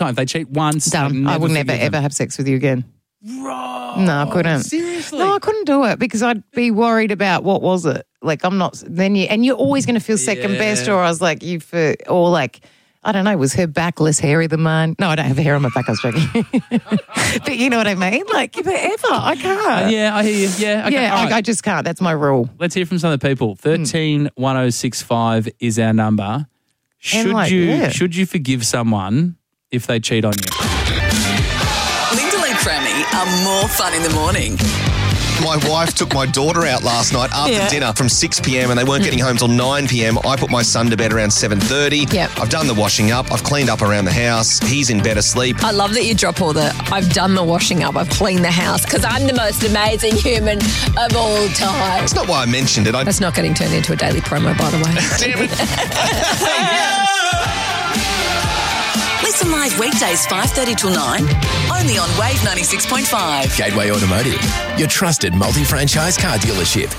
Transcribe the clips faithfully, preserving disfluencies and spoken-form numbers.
If they cheat once, Done. I would never, ever have sex with you again. Right. No, I couldn't. Seriously? No, I couldn't do it because I'd be worried about what was it. Like, I'm not, then you, and you're always going to feel second Yeah. best, or I was like, you for, or like, I don't know, was her back less hairy than mine? No, I don't have hair on my back, I was joking. But you know what I mean? Like, forever, I can't. Yeah, I hear you. Yeah, okay. Yeah, all I, right. I just can't. That's my rule. Let's hear from some of the people. thirteen one oh six five is our number. Should like, you yeah. should you forgive someone if they cheat on you? Lyndall and Frammy are more fun in the morning. My wife took my daughter out last night after Yeah. dinner from six p.m. and they weren't getting home till nine p.m. I put my son to bed around seven thirty. Yep. I've done the washing up. I've cleaned up around the house. He's in bed asleep. I love that you drop all the, I've done the washing up, I've cleaned the house, because I'm the most amazing human of all time. That's not why I mentioned it. I That's not getting turned into a daily promo, by the way. Damn it. Listen live weekdays five thirty till nine, only on Wave ninety-six point five. Gateway Automotive, your trusted multi-franchise car dealership.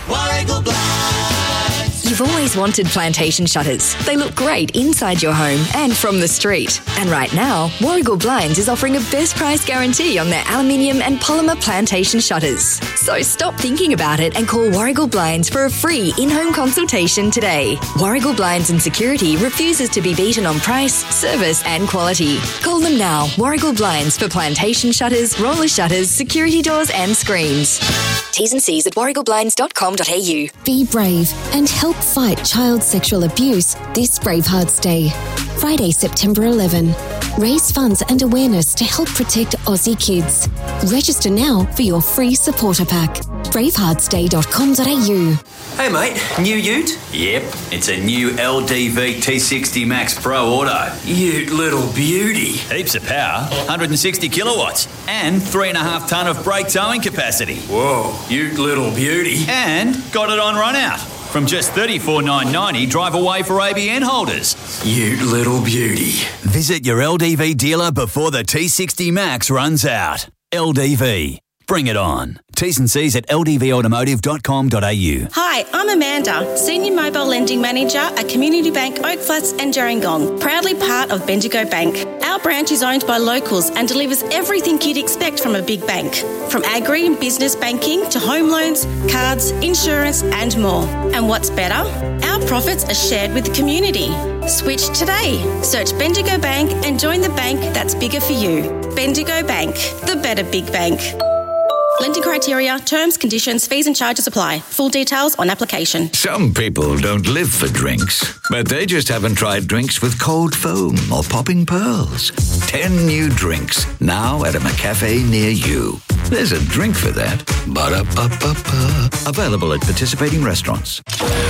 You've always wanted plantation shutters. They look great inside your home and from the street. And right now, Warragul Blinds is offering a best price guarantee on their aluminium and polymer plantation shutters. So stop thinking about it and call Warragul Blinds for a free in-home consultation today. Warragul Blinds and Security refuses to be beaten on price, service and quality. Call them now. Warragul Blinds for plantation shutters, roller shutters, security doors and screens. T's and C's at warragul blinds dot com dot a u. Be brave and help fight child sexual abuse this Bravehearts Day. Friday, September eleventh. Raise funds and awareness to help protect Aussie kids. Register now for your free supporter pack. bravehearts day dot com dot a u. Hey mate, new ute? Yep, it's a new L D V T sixty Max Pro Auto. Ute little beauty. Heaps of power, one hundred sixty kilowatts, and three and a half tonne of brake towing capacity. Whoa, ute little beauty. And got it on run out. From just thirty-four thousand nine hundred ninety dollars, drive away for A B N holders. Ute little beauty. Visit your L D V dealer before the T sixty Max runs out. L D V. Bring it on. T's and C's at l d v automotive dot com dot a u. Hi, I'm Amanda, Senior Mobile Lending Manager at Community Bank Oak Flats and Gerringong, proudly part of Bendigo Bank. Our branch is owned by locals and delivers everything you'd expect from a big bank, from agri and business banking to home loans, cards, insurance and more. And what's better? Our profits are shared with the community. Switch today. Search Bendigo Bank and join the bank that's bigger for you. Bendigo Bank, the better big bank. Lending criteria, terms, conditions, fees and charges apply. Full details on application. Some people don't live for drinks, but they just haven't tried drinks with cold foam or popping pearls. Ten new drinks, now at a McCafe near you. There's a drink for that. Ba-da-ba-ba-ba. Available at participating restaurants.